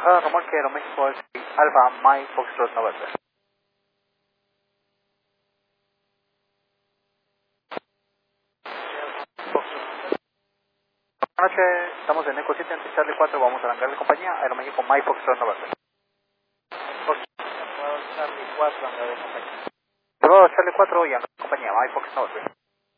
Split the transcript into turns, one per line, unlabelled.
bajada remolque Aeroméxico Alfa Mike Foxtrot November. Buenas noches, estamos en Eco 7 ante Charlie 4, vamos a arrancar la compañía Aeroméxico Mike Foxtrot November. Charlie 4, andar de compañía. Charlie 4 y andar de compañía Mike Foxtrot November.